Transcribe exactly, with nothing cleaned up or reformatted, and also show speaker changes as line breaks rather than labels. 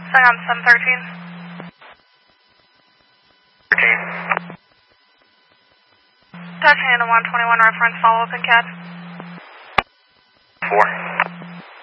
Saigon seven thirteen.
thirteen.
Touching into one twenty-one reference follow-up in C A D.
four.